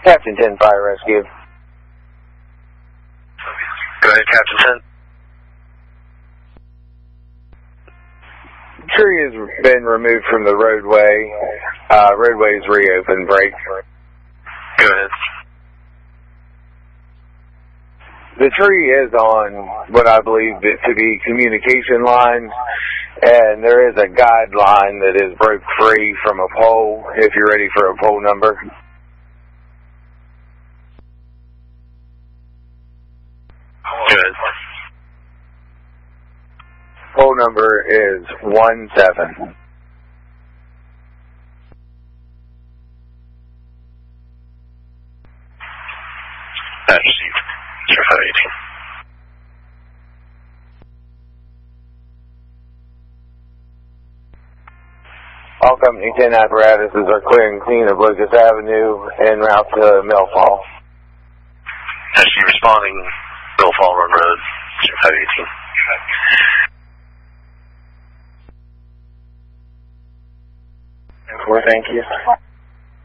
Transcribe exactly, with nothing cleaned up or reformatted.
Captain ten, Fire Rescue. Go ahead, Captain ten. The tree has been removed from the roadway. Uh, roadway is reopened. Break. Go ahead. The tree is on what I believe to be communication lines, and there is a guideline that is broke free from a pole, if you're ready for a pole number. Good. Pole number is one seven. That's received. Sure, five eighteen. All Company ten apparatuses are clear and clean of Lucas Avenue en route to Millfall. Actually responding, Millfall Run Road, sure, five eighteen. Well, thank you.